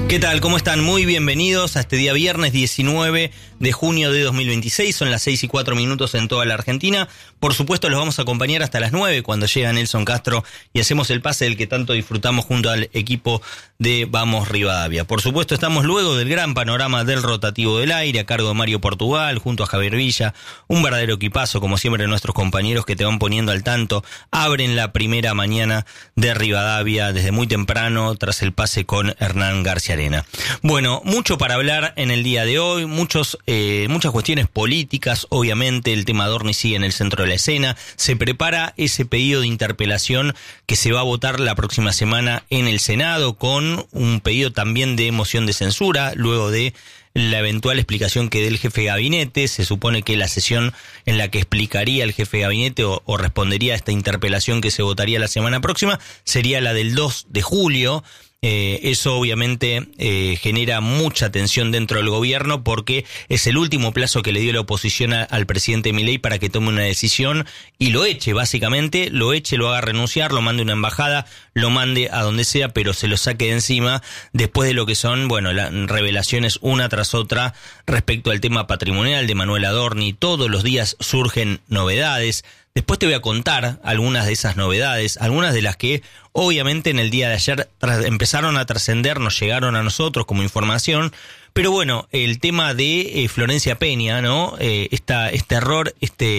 ¿Qué tal? ¿Cómo están? Muy bienvenidos a este día viernes 19 de junio de 2026. Son las 6:04 en toda la Argentina. Por supuesto, los vamos a acompañar hasta las 9 cuando llega Nelson Castro y hacemos el pase del que tanto disfrutamos junto al equipo de Vamos Rivadavia. Por supuesto, estamos luego del gran panorama del rotativo del aire a cargo de Mario Portugal junto a Javier Villa. Un verdadero equipazo, como siempre, nuestros compañeros que te van poniendo al tanto. Abren la primera mañana de Rivadavia desde muy temprano tras el pase con Hernán García Arena. Bueno, mucho para hablar en el día de hoy, muchas cuestiones políticas, obviamente el tema Adorni sigue en el centro de la escena, se prepara ese pedido de interpelación que se va a votar la próxima semana en el Senado con un pedido también de moción de censura, luego de la eventual explicación que dé el jefe de gabinete. Se supone que la sesión en la que explicaría el jefe de gabinete o respondería a esta interpelación que se votaría la semana próxima sería la del 2 de julio. Eso obviamente genera mucha tensión dentro del gobierno porque es el último plazo que le dio la oposición al presidente Milei para que tome una decisión y lo eche, básicamente, lo haga renunciar, lo mande a una embajada, lo mande a donde sea, pero se lo saque de encima después de lo que son, las revelaciones una tras otra respecto al tema patrimonial de Manuel Adorni. Todos los días surgen novedades. Después te voy a contar algunas de esas novedades, algunas de las que obviamente en el día de ayer empezaron a trascender, nos llegaron a nosotros como información. Pero bueno, el tema de Florencia Peña, ¿no? Este error,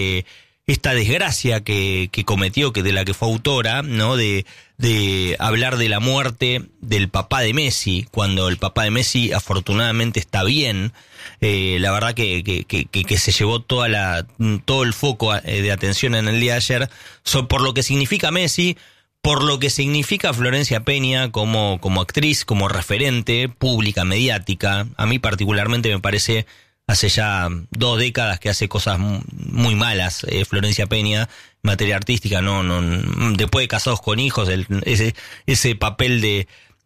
esta desgracia que cometió, que de la que fue autora, ¿no? De hablar de la muerte del papá de Messi, cuando el papá de Messi afortunadamente está bien. La verdad que se llevó todo el foco de atención en el día de ayer por lo que significa Messi, por lo que significa Florencia Peña como actriz, como referente pública, mediática. A mí particularmente me parece hace ya 2 décadas que hace cosas muy malas Florencia Peña en materia artística. No, después de Casados con Hijos, ese papel de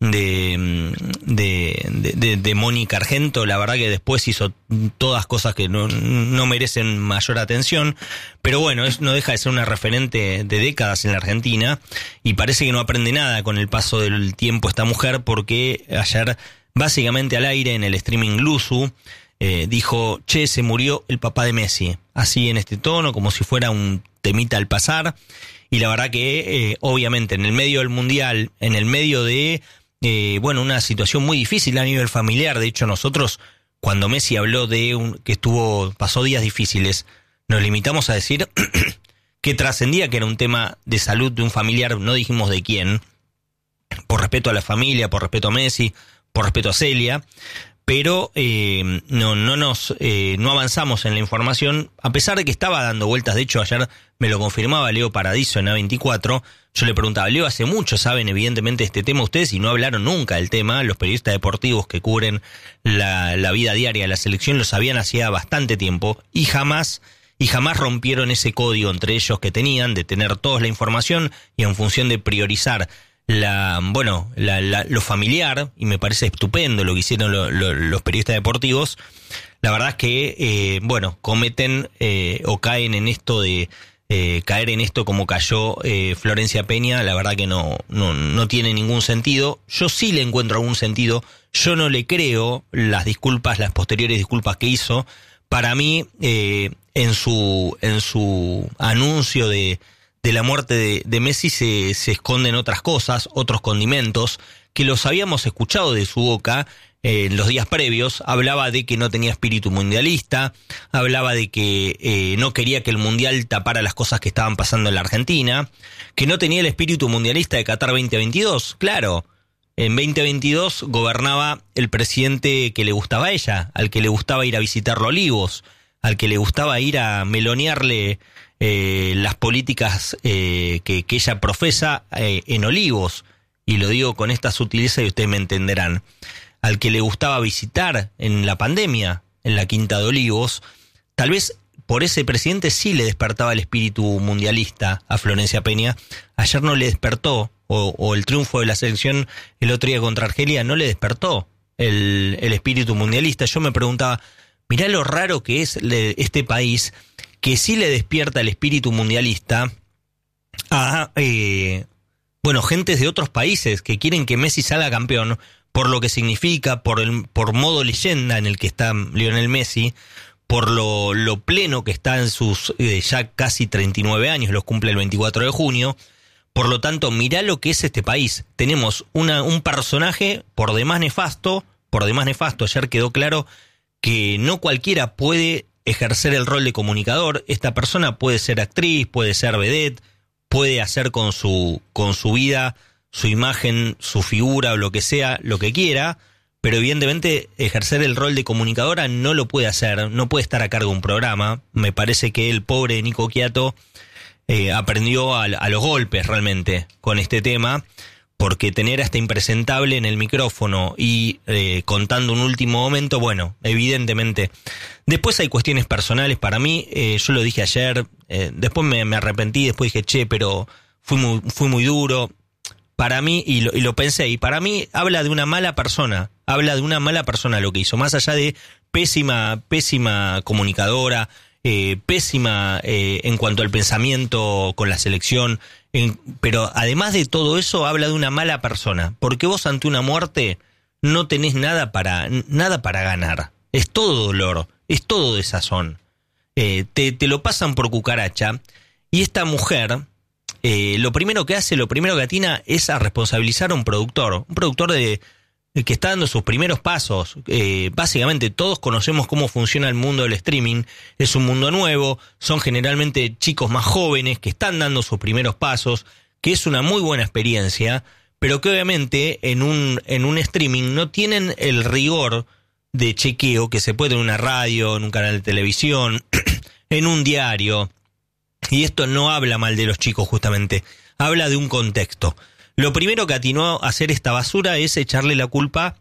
Mónica Argento, la verdad que después hizo todas cosas que no merecen mayor atención, pero bueno, no deja de ser una referente de décadas en la Argentina y parece que no aprende nada con el paso del tiempo esta mujer, porque ayer básicamente al aire en el streaming Luzu dijo: che, se murió el papá de Messi, así en este tono, como si fuera un temita al pasar. Y la verdad que obviamente en el medio del Mundial, en el medio de una situación muy difícil a nivel familiar. De hecho, nosotros, cuando Messi habló de que pasó días difíciles, nos limitamos a decir que trascendía que era un tema de salud de un familiar, no dijimos de quién, por respeto a la familia, por respeto a Messi, por respeto a Celia, pero no avanzamos en la información, a pesar de que estaba dando vueltas. De hecho, ayer me lo confirmaba Leo Paradiso en A24. Yo le preguntaba: Leo, hace mucho saben evidentemente este tema ustedes y no hablaron nunca del tema. Los periodistas deportivos que cubren la vida diaria de la selección lo sabían hacía bastante tiempo y jamás rompieron ese código entre ellos que tenían de tener toda la información y en función de priorizar lo familiar. Y me parece estupendo lo que hicieron los periodistas deportivos. La verdad es que cometen o caen en esto de caer en esto como cayó Florencia Peña. La verdad que no tiene ningún sentido. Yo sí le encuentro algún sentido. Yo no le creo las posteriores disculpas que hizo. Para mí, en su anuncio de la muerte de Messi se esconden otras cosas, otros condimentos, que los habíamos escuchado de su boca en los días previos. Hablaba de que no tenía espíritu mundialista, hablaba de que no quería que el Mundial tapara las cosas que estaban pasando en la Argentina, que no tenía el espíritu mundialista de Qatar 2022. Claro, en 2022 gobernaba el presidente que le gustaba a ella, al que le gustaba ir a visitarlo a Olivos, al que le gustaba ir a melonearle las políticas que ella profesa en Olivos, y lo digo con esta sutileza y ustedes me entenderán, al que le gustaba visitar en la pandemia en la Quinta de Olivos. Tal vez por ese presidente sí le despertaba el espíritu mundialista a Florencia Peña. Ayer no le despertó, o el triunfo de la selección el otro día contra Argelia no le despertó el espíritu mundialista. Yo me preguntaba, mirá lo raro que es este país, que sí le despierta el espíritu mundialista a gentes de otros países que quieren que Messi salga campeón, por lo que significa, por modo leyenda en el que está Lionel Messi, por lo pleno que está en sus ya casi 39 años, los cumple el 24 de junio. Por lo tanto, mirá lo que es este país. Tenemos un personaje por demás nefasto. Ayer quedó claro que no cualquiera puede ejercer el rol de comunicador. Esta persona puede ser actriz, puede ser vedette, puede hacer con su vida, su imagen, su figura o lo que sea, lo que quiera, pero evidentemente ejercer el rol de comunicadora no lo puede hacer, no puede estar a cargo de un programa. Me parece que el pobre Nico Quiato aprendió a los golpes realmente con este tema, porque tener a este impresentable en el micrófono y contando un último momento, bueno, evidentemente. Después hay cuestiones personales para mí, yo lo dije ayer, después me arrepentí, después dije, pero fui muy duro. Para mí, y lo pensé, y para mí habla de una mala persona lo que hizo, más allá de pésima comunicadora, pésima en cuanto al pensamiento con la selección, pero además de todo eso habla de una mala persona, porque vos ante una muerte no tenés nada para ganar, es todo dolor, es todo desazón, te lo pasan por cucaracha, y esta mujer lo primero que atina es a responsabilizar a un productor que está dando sus primeros pasos. Básicamente todos conocemos cómo funciona el mundo del streaming, es un mundo nuevo, son generalmente chicos más jóvenes que están dando sus primeros pasos, que es una muy buena experiencia, pero que obviamente en un streaming no tienen el rigor de chequeo que se puede en una radio, en un canal de televisión, en un diario. Y esto no habla mal de los chicos justamente, habla de un contexto. Lo primero que atinó a hacer esta basura es echarle la culpa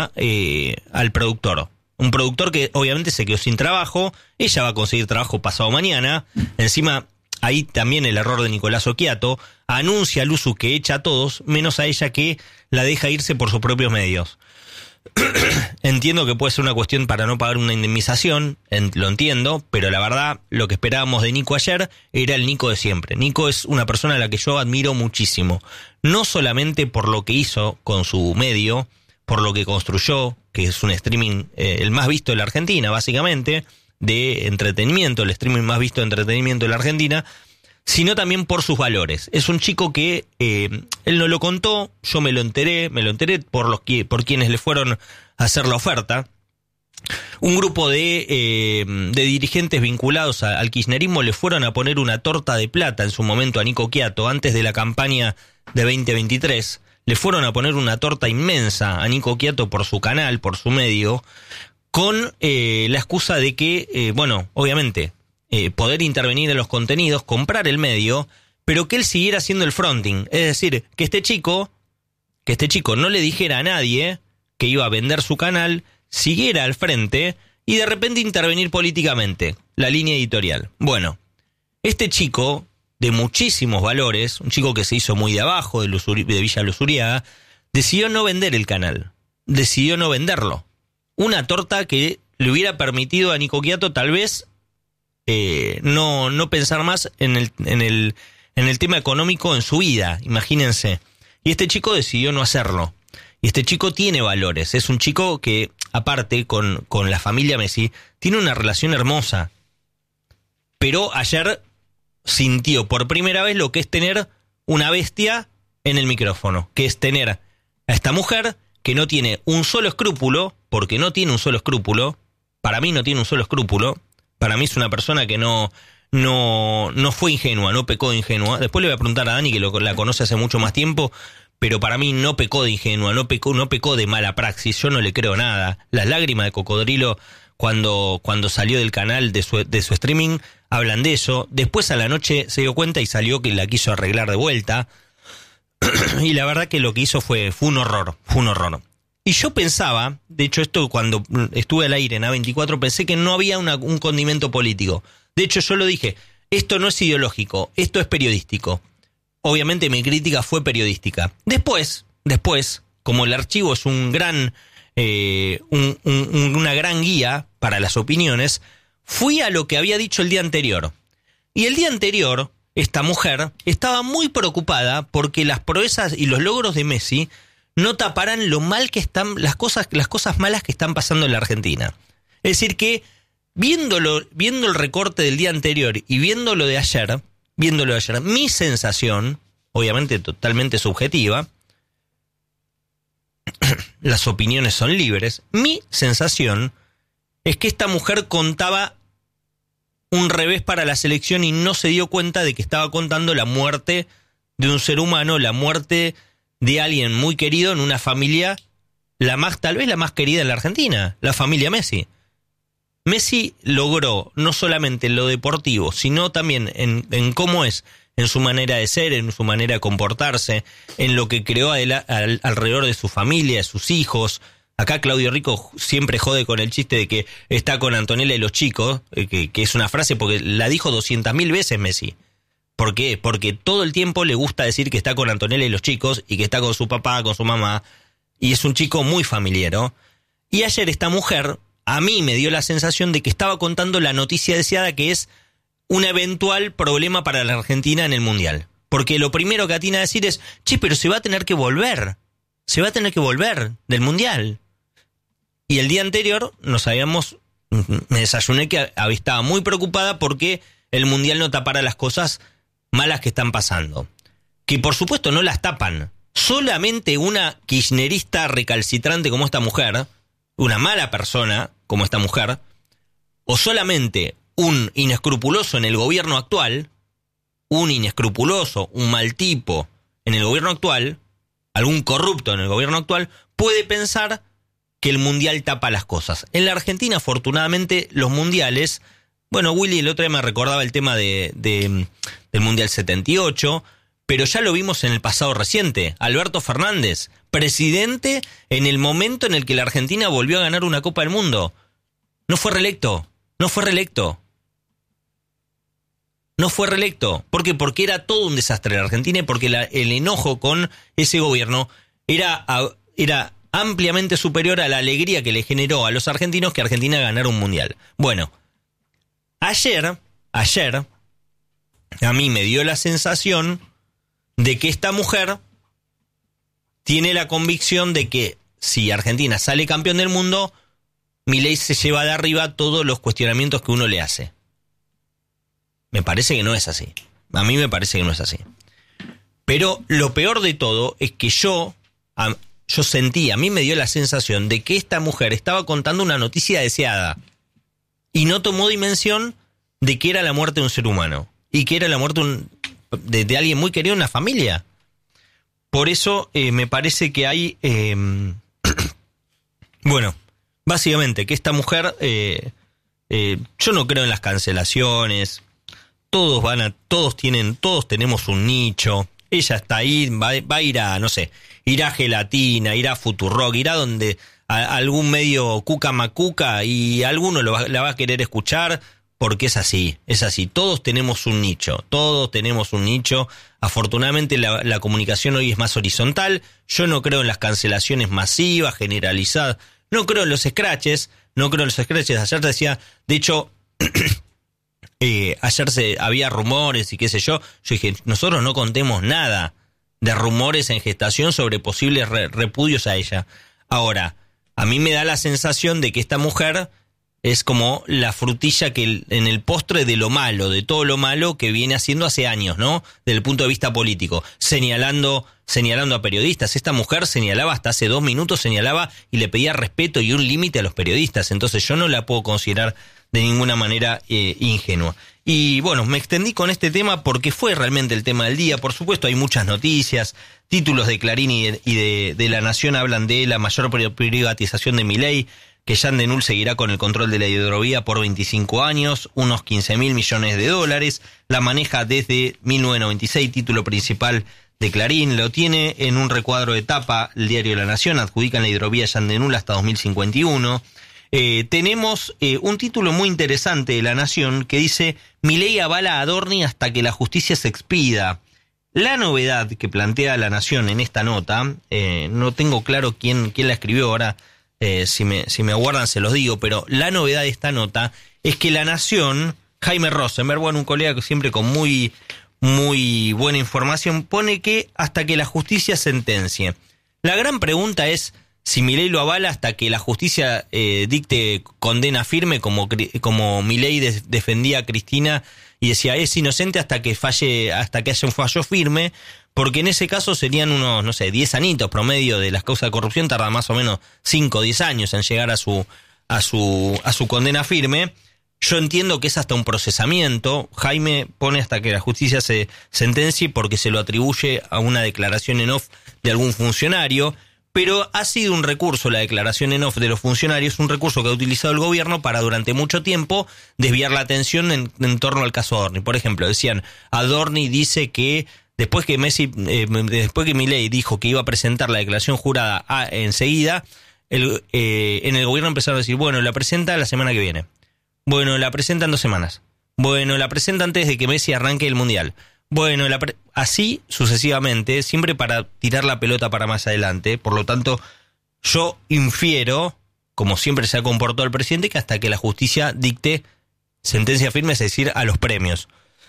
al productor. Un productor que obviamente se quedó sin trabajo, ella va a conseguir trabajo pasado mañana. Encima, ahí también el error de Nicolás Oquiato, anuncia a Luzu que echa a todos, menos a ella que la deja irse por sus propios medios. Entiendo que puede ser una cuestión para no pagar una indemnización, lo entiendo, pero la verdad, lo que esperábamos de Nico ayer era el Nico de siempre. Nico es una persona a la que yo admiro muchísimo, no solamente por lo que hizo con su medio, por lo que construyó, que es un streaming el más visto de la Argentina, básicamente, de entretenimiento, el streaming más visto de entretenimiento de la Argentina, sino también por sus valores. Es un chico que él no lo contó, yo me lo enteré por quienes le fueron a hacer la oferta. Un grupo de dirigentes vinculados al kirchnerismo le fueron a poner una torta de plata en su momento a Nico Quiato, antes de la campaña de 2023. Le fueron a poner una torta inmensa a Nico Quiato por su canal, por su medio, con la excusa de que, obviamente, poder intervenir en los contenidos, comprar el medio, pero que él siguiera haciendo el fronting. Es decir, que este chico no le dijera a nadie que iba a vender su canal, siguiera al frente y de repente intervenir políticamente, la línea editorial. Bueno, este chico de muchísimos valores, un chico que se hizo muy de abajo, de Villa Luzuriaga, decidió no vender el canal, decidió no venderlo. Una torta que le hubiera permitido a Nico Quiato tal vez no pensar más en el tema económico en su vida, imagínense. Y este chico decidió no hacerlo. Y este chico tiene valores, es un chico que, aparte, con la familia Messi, tiene una relación hermosa. Pero ayer sintió por primera vez lo que es tener una bestia en el micrófono, que es tener a esta mujer que no tiene un solo escrúpulo, porque no tiene un solo escrúpulo, para mí no tiene un solo escrúpulo, para mí es una persona que no fue ingenua, no pecó de ingenua. Después le voy a preguntar a Dani, que la conoce hace mucho más tiempo, pero para mí no pecó de ingenua, no pecó de mala praxis, yo no le creo nada. Las lágrimas de cocodrilo cuando salió del canal de su streaming hablan de eso. Después a la noche se dio cuenta y salió que la quiso arreglar de vuelta. Y la verdad que lo que hizo fue un horror. Y yo pensaba, de hecho esto cuando estuve al aire en A24, pensé que no había un condimento político. De hecho yo lo dije, esto no es ideológico, esto es periodístico. Obviamente mi crítica fue periodística. Después, como el archivo es una gran guía para las opiniones, fui a lo que había dicho el día anterior. Y el día anterior, esta mujer estaba muy preocupada porque las proezas y los logros de Messi no taparán lo mal que están, las cosas malas que están pasando en la Argentina. Es decir que, viendo el recorte del día anterior y viéndolo de ayer, mi sensación, obviamente totalmente subjetiva, las opiniones son libres, mi sensación es que esta mujer contaba un revés para la selección y no se dio cuenta de que estaba contando la muerte de un ser humano, la muerte de alguien muy querido en una familia, tal vez la más querida en la Argentina, la familia Messi. Messi logró, no solamente en lo deportivo, sino también en cómo es, en su manera de ser, en su manera de comportarse, en lo que creó alrededor de su familia, de sus hijos. Acá Claudio Rico siempre jode con el chiste de que está con Antonella y los chicos, que es una frase porque la dijo 200.000 veces Messi. ¿Por qué? Porque todo el tiempo le gusta decir que está con Antonella y los chicos y que está con su papá, con su mamá, y es un chico muy familiero. Y ayer esta mujer, a mí me dio la sensación de que estaba contando la noticia deseada, que es un eventual problema para la Argentina en el Mundial. Porque lo primero que atina a decir es, pero se va a tener que volver del Mundial. Y el día anterior me desayuné que estaba muy preocupada porque el Mundial no tapara las cosas malas que están pasando. Que por supuesto no las tapan. Solamente una kirchnerista recalcitrante como esta mujer, una mala persona como esta mujer, o solamente un inescrupuloso en el gobierno actual, un mal tipo en el gobierno actual, algún corrupto en el gobierno actual, puede pensar que el Mundial tapa las cosas. En la Argentina, afortunadamente, los mundiales... Bueno, Willy el otro día me recordaba el tema del Mundial 78, pero ya lo vimos en el pasado reciente. Alberto Fernández, presidente en el momento en el que la Argentina volvió a ganar una Copa del Mundo. No fue reelecto. ¿Por qué? Porque era todo un desastre en la Argentina y porque el enojo con ese gobierno era ampliamente superior a la alegría que le generó a los argentinos que Argentina ganara un mundial. Bueno, ayer a mí me dio la sensación de que esta mujer tiene la convicción de que si Argentina sale campeón del mundo, Milei se lleva de arriba todos los cuestionamientos que uno le hace. Me parece que no es así. A mí me parece que no es así. Pero lo peor de todo es que a mí me dio la sensación de que esta mujer estaba contando una noticia deseada y no tomó dimensión de que era la muerte de un ser humano y que era la muerte de alguien muy querido en la familia. Por eso me parece que hay... bueno, básicamente que esta mujer... yo no creo en las cancelaciones. Todos tenemos un nicho. Ella está ahí, va a ir a, no sé, irá a Gelatina, irá a Futurock, irá donde a algún medio cuca macuca y alguno la va a querer escuchar porque es así. Todos tenemos un nicho. Afortunadamente la comunicación hoy es más horizontal. Yo no creo en las cancelaciones masivas, generalizadas. No creo en los scratches. Ayer te decía, de hecho... ayer había rumores y qué sé yo. Yo dije, nosotros no contemos nada de rumores en gestación sobre posibles repudios a ella. Ahora, a mí me da la sensación de que esta mujer es como la frutilla que en el postre de lo malo, de todo lo malo que viene haciendo hace años, ¿no? Desde el punto de vista político, señalando a periodistas. Esta mujer señalaba hasta hace 2 minutos, señalaba y le pedía respeto y un límite a los periodistas. Entonces yo no la puedo considerar de ninguna manera ingenua. Y bueno, me extendí con este tema porque fue realmente el tema del día. Por supuesto, hay muchas noticias, títulos de Clarín y de La Nación hablan de la mayor privatización de Milei, que Jean Denul seguirá con el control de la hidrovía por 25 años, unos 15.000 millones de dólares, la maneja desde 1996, título principal de Clarín, lo tiene en un recuadro de tapa el diario La Nación, adjudican la hidrovía Jean Denul hasta 2051. Tenemos un título muy interesante de La Nación que dice: Milei avala a Adorni hasta que la justicia se expida. La novedad que plantea La Nación en esta nota, no tengo claro quién la escribió ahora, si me aguardan se los digo, pero la novedad de esta nota es que La Nación, Jaime Rosenberg, bueno, un colega que siempre con muy buena información, pone que hasta que la justicia sentencie. La gran pregunta es si Milei lo avala hasta que la justicia dicte condena firme, como Milei defendía a Cristina y decía es inocente hasta que haya un fallo firme, porque en ese caso serían unos, 10 añitos promedio de las causas de corrupción, tarda más o menos 5 o 10 años en llegar a su condena firme. Yo entiendo que es hasta un procesamiento. Jaime pone hasta que la justicia se sentencie porque se lo atribuye a una declaración en off de algún funcionario, pero ha sido un recurso, la declaración en off de los funcionarios, un recurso que ha utilizado el gobierno para durante mucho tiempo desviar la atención en torno al caso Adorni. Por ejemplo, decían, Adorni dice que después que Milei dijo que iba a presentar la declaración jurada enseguida, en el gobierno empezaron a decir, bueno, la presenta la semana que viene. Bueno, la presenta en 2 semanas. Bueno, la presenta antes de que Messi arranque el Mundial. Bueno, así sucesivamente, siempre para tirar la pelota para más adelante. Por lo tanto, yo infiero, como siempre se ha comportado el presidente, que hasta que la justicia dicte sentencia firme, es decir, a los premios.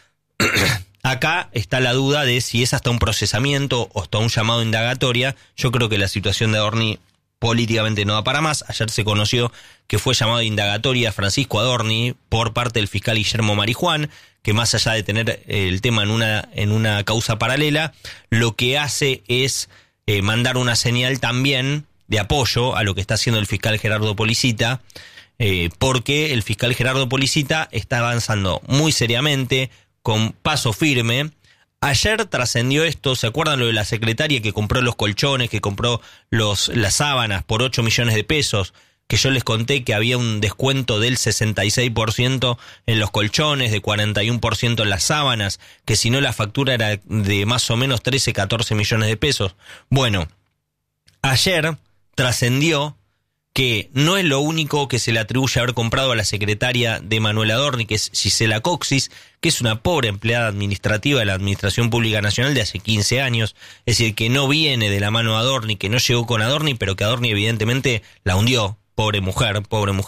Acá está la duda de si es hasta un procesamiento o hasta un llamado indagatoria. Yo creo que la situación de Adorni políticamente no va para más. Ayer se conoció que fue llamado de indagatoria a Francisco Adorni por parte del fiscal Guillermo Marijuán, que más allá de tener el tema en una causa paralela, lo que hace es mandar una señal también de apoyo a lo que está haciendo el fiscal Gerardo Policita, porque el fiscal Gerardo Policita está avanzando muy seriamente, con paso firme. Ayer trascendió esto, ¿se acuerdan lo de la secretaria que compró los colchones, que compró las sábanas por 8 millones de pesos? Que yo les conté que había un descuento del 66% en los colchones, de 41% en las sábanas, que si no la factura era de más o menos 13, 14 millones de pesos. Bueno, ayer trascendió que no es lo único que se le atribuye haber comprado a la secretaria de Manuel Adorni, que es Gisela Coxis, que es una pobre empleada administrativa de la Administración Pública Nacional de hace 15 años, es decir, que no viene de la mano de Adorni, que no llegó con Adorni, pero que Adorni evidentemente la hundió. Pobre mujer.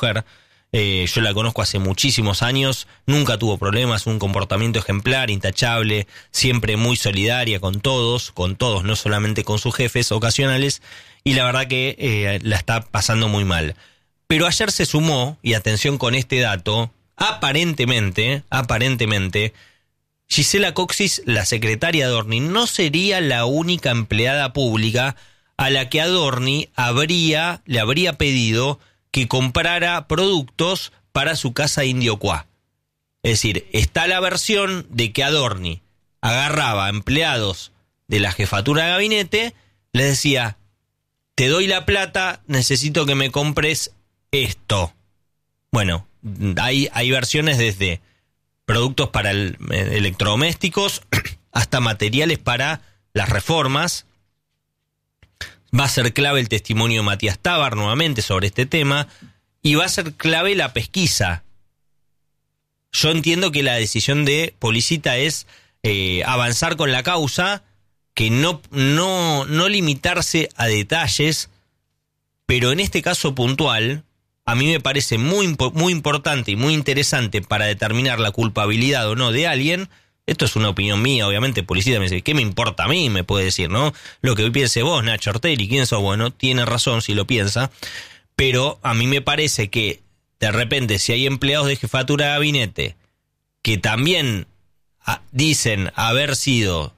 Yo la conozco hace muchísimos años, nunca tuvo problemas, un comportamiento ejemplar, intachable, siempre muy solidaria con todos, no solamente con sus jefes ocasionales, y la verdad que la está pasando muy mal. Pero ayer se sumó, y atención con este dato, aparentemente, Gisela Coxis, la secretaria de Adorni, no sería la única empleada pública a la que Adorni le habría pedido que comprara productos para su casa Indiocuá. Es decir, está la versión de que Adorni agarraba a empleados de la jefatura de gabinete, les decía, te doy la plata, necesito que me compres esto. Bueno, hay versiones desde productos para electrodomésticos hasta materiales para las reformas. Va a ser clave el testimonio de Matías Tábar nuevamente sobre este tema y va a ser clave la pesquisa. Yo entiendo que la decisión de Policita es avanzar con la causa, que no limitarse a detalles, pero en este caso puntual, a mí me parece muy importante y muy interesante para determinar la culpabilidad o no de alguien. Esto es una opinión mía, obviamente. Policita me dice, ¿qué me importa a mí? Me puede decir, ¿no? Lo que piense vos, Nacho Ortelli, ¿quién sos? Bueno, tiene razón si lo piensa, pero a mí me parece que de repente si hay empleados de jefatura de gabinete que también dicen haber sido,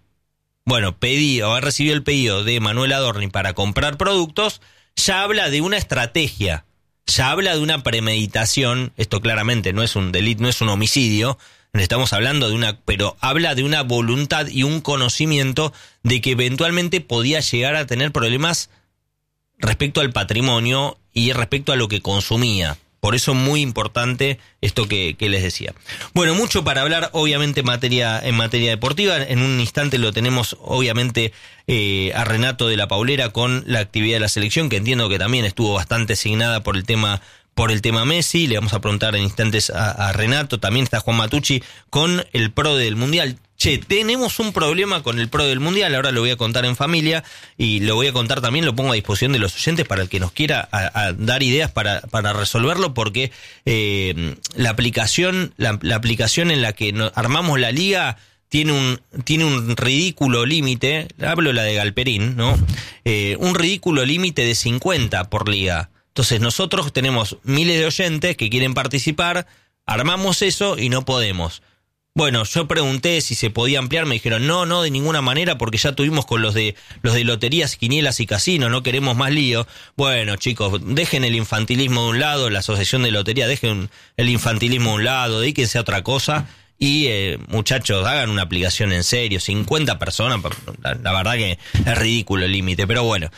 haber recibido el pedido de Manuel Adorni para comprar productos, ya habla de una estrategia, ya habla de una premeditación. Esto claramente no es un delito, no es un homicidio. Estamos hablando pero habla de una voluntad y un conocimiento de que eventualmente podía llegar a tener problemas respecto al patrimonio y respecto a lo que consumía. Por eso muy importante esto que les decía. Bueno, mucho para hablar, obviamente, en materia deportiva. En un instante lo tenemos, obviamente, a Renato de la Paulera con la actividad de la selección, que entiendo que también estuvo bastante asignada por el tema Messi. Le vamos a preguntar en instantes a Renato. También está Juan Matucci con el PRO del Mundial. Tenemos un problema con el PRO del Mundial, ahora lo voy a contar en familia y lo voy a contar también, lo pongo a disposición de los oyentes para el que nos quiera a dar ideas para resolverlo, porque la aplicación en la que armamos la liga tiene un ridículo límite, hablo la de Galperín, ¿no? Un ridículo límite de 50 por liga. Entonces nosotros tenemos miles de oyentes que quieren participar, armamos eso y no podemos. Bueno, yo pregunté si se podía ampliar, me dijeron no, de ninguna manera, porque ya tuvimos con los de loterías, quinielas y casinos, no queremos más lío. Bueno, chicos, dejen el infantilismo de un lado, la asociación de lotería, dejen el infantilismo de un lado, dedíquense a otra cosa. Y muchachos, hagan una aplicación en serio, 50 personas, la verdad que es ridículo el límite, pero bueno,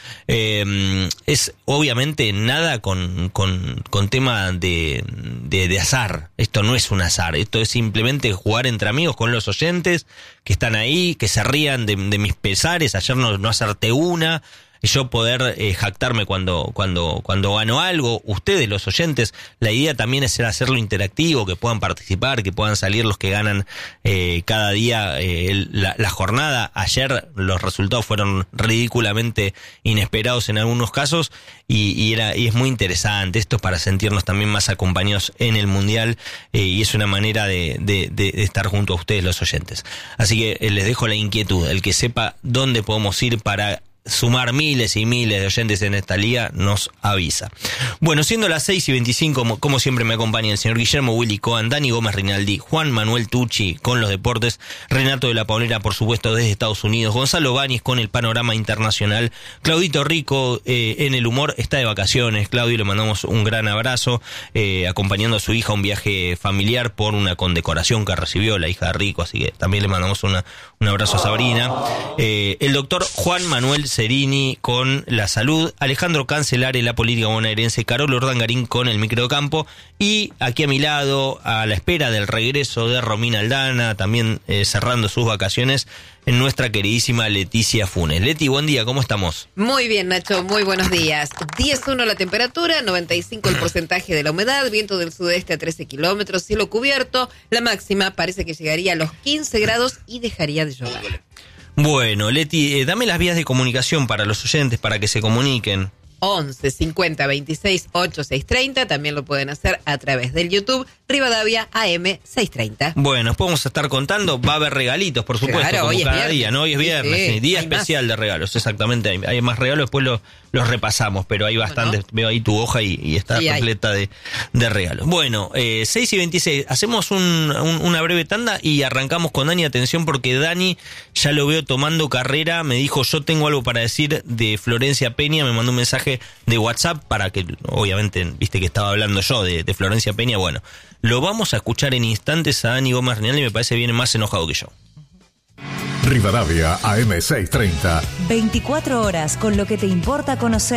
es obviamente nada con tema de azar, esto no es un azar, esto es simplemente jugar entre amigos con los oyentes que están ahí, que se rían de mis pesares, ayer no acerté una, yo poder jactarme cuando gano algo, ustedes los oyentes, la idea también es hacerlo interactivo, que puedan participar, que puedan salir los que ganan cada día la jornada. Ayer los resultados fueron ridículamente inesperados en algunos casos y es muy interesante, esto es para sentirnos también más acompañados en el Mundial y es una manera de estar junto a ustedes los oyentes. Así que les dejo la inquietud, el que sepa dónde podemos ir para sumar miles y miles de oyentes en esta liga, nos avisa. Bueno, siendo las 6:25, como siempre me acompaña el señor Guillermo Willy Cohen, Dani Gómez Rinaldi, Juan Manuel Tucci con los deportes, Renato de la Paulera, por supuesto, desde Estados Unidos, Gonzalo Báñez con el panorama internacional, Claudito Rico en el humor, está de vacaciones. Claudio, le mandamos un gran abrazo, acompañando a su hija a un viaje familiar por una condecoración que recibió la hija de Rico, así que también le mandamos un abrazo a Sabrina. El doctor Juan Manuel Cerini con la salud, Alejandro Cancelare, la política bonaerense, Carol Urdangarín con el microcampo, y aquí a mi lado, a la espera del regreso de Romina Aldana, también cerrando sus vacaciones, en nuestra queridísima Leticia Funes. Leti, buen día, ¿cómo estamos? Muy bien, Nacho, muy buenos días. 10.1 la temperatura, 95 el porcentaje de la humedad, viento del sudeste a 13 kilómetros, cielo cubierto, la máxima parece que llegaría a los 15 grados y dejaría de llover. Bueno, Leti, dame las vías de comunicación para los oyentes, para que se comuniquen. 11 50 26 8 630, también lo pueden hacer a través del YouTube, Rivadavia AM 630. Bueno, después vamos a estar contando, va a haber regalitos, por supuesto, claro, como hoy cada es viernes. día, ¿no? Hoy es viernes, sí, día especial de regalos, exactamente, hay más regalos, después los repasamos, pero hay bastantes, veo ahí tu hoja y está repleta de regalos. Bueno, 6:26, hacemos una breve tanda y arrancamos con Dani, atención porque Dani ya lo veo tomando carrera, me dijo yo tengo algo para decir de Florencia Peña, me mandó un mensaje de WhatsApp para que, obviamente, viste que estaba hablando yo de Florencia Peña, bueno, lo vamos a escuchar en instantes a Dani Gómez Rinaldi, me parece viene más enojado que yo. Rivadavia AM 630. 24 horas con lo que te importa conocer.